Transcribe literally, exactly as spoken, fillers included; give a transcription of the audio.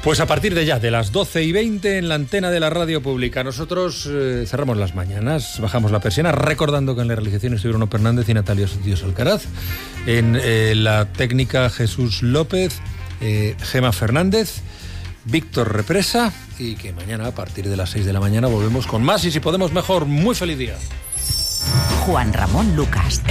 Pues a partir de ya, de las doce y veinte en la antena de la radio pública, nosotros eh, cerramos las mañanas, bajamos la persiana, recordando que en la realización estuvieron Ono Fernández y Natalia Sotillos Alcaraz, en eh, la técnica Jesús López, eh, Gema Fernández, Víctor Represa, y que mañana a partir de las seis de la mañana volvemos con más y si podemos mejor. Muy feliz día. Juan Ramón Lucas.